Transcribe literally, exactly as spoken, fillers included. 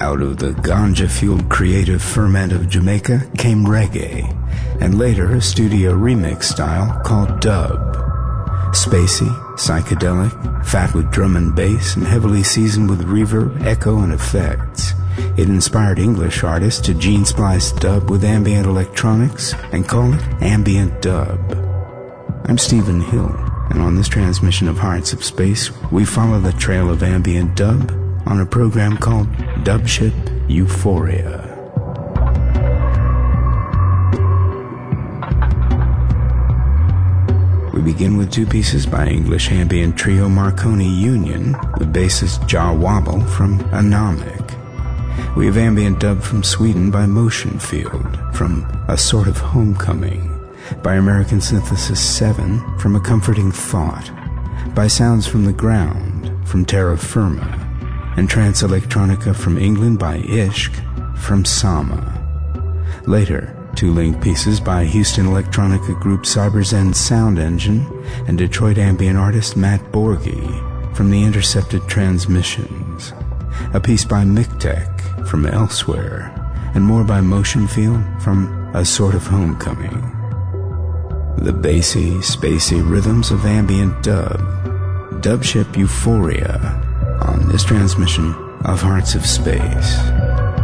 Out of the ganja-fueled creative ferment of Jamaica came reggae, and later a studio remix style called dub. Spacey, psychedelic, fat with drum and bass, and heavily seasoned with reverb, echo, and effects. It inspired English artists to gene-splice dub with ambient electronics and call it ambient dub. I'm Stephen Hill, and on this transmission of Hearts of Space, we follow the trail of ambient dub on a program called Dubship Euphoria. We begin with two pieces by English ambient trio Marconi Union with bassist Jah Wobble from Anomic. We have ambient dub from Sweden by Motion Field from A Sort of Homecoming, by American Synthesis seven from A Comforting Thought, by Sounds from the Ground from Terra Firma, and Trance Electronica from England by Ishq from Sama. Later, two linked pieces by Houston electronica group Cyberzen Sound Engine and Detroit ambient artist Matt Borghi from the Intercepted Transmissions. A piece by Mictech from Elsewhere, and more by Motion Field from A Sort of Homecoming. The bassy, spacey rhythms of ambient dub. Dubship Euphoria on this transmission of Hearts of Space.